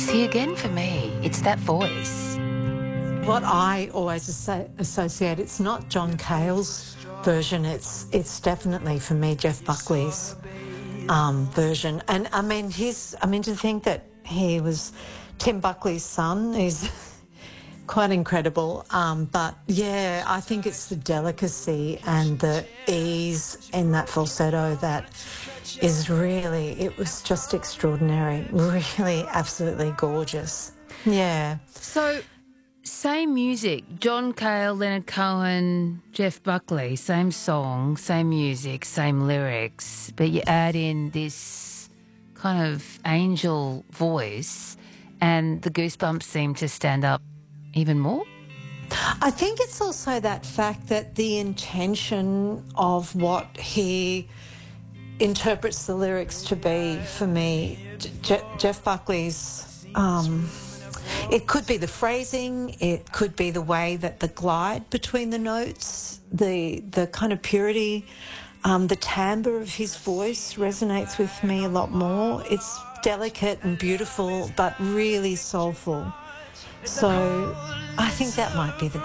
See, again, for me, it's that voice. What I always associate, it's not John Cale's version, it's definitely, for me, Jeff Buckley's version. And I mean, to think that he was Tim Buckley's son is quite incredible. But yeah, I think it's the delicacy and the ease in that falsetto that is really, it was just extraordinary, really absolutely gorgeous. Yeah. So, same music, John Cale, Leonard Cohen, Jeff Buckley, same song, same music, same lyrics, but you add in this kind of angel voice and the goosebumps seem to stand up even more? I think it's also that fact that the intention of what he interprets the lyrics to be, for me, Jeff Buckley's... it could be the phrasing, it could be the way that the glide between the notes, the kind of purity, the timbre of his voice resonates with me a lot more. It's delicate and beautiful, but really soulful. So I think that might be the